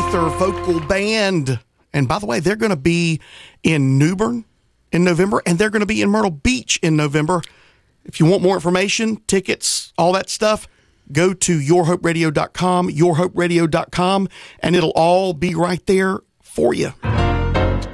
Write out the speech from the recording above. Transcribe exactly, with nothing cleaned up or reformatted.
Luther Vocal Band. And by the way, they're going to be in New Bern in November, and they're going to be in Myrtle Beach in November. If you want more information, tickets, all that stuff, go to your hope radio dot com, your hope radio dot com, and it'll all be right there for you.